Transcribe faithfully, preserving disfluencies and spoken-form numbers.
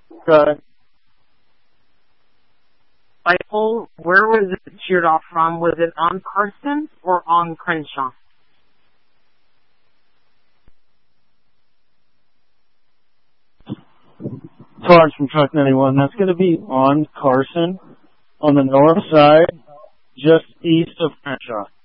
Good. Eichel, where was it sheared off from? Was it on Carson or on Crenshaw? Cards from Truck ninety-one. That's going to be on Carson on the north side, just east of Crenshaw.